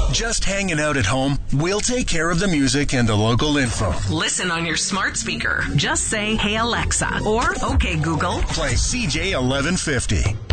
Just hanging out at home? We'll take care of the music and the local info. Listen on your smart speaker. Just say, "Hey Alexa," or "Okay Google." Play CJ 1150.